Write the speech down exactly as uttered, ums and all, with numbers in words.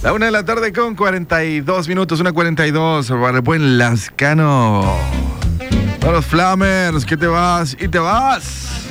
La una de la tarde con cuarenta y dos minutos, una cuarenta y dos, para el buen Lascano. A los Flamers, que te vas y te vas.